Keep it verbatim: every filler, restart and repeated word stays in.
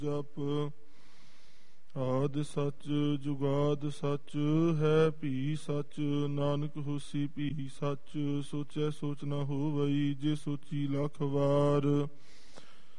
ਜਪ ਆਦਿ ਸੱਚ ਜੁਗਾਦ ਸੱਚ ਹੈ ਭੀ ਸੱਚ ਨਾਨਕ ਹੋਸੀ ਭੀ ਸੱਚ ਸੋਚੈ ਸੋਚ ਨਾ ਹੋਵਈ ਜੇ ਸੋਚੀ ਲੱਖ ਵਾਰ।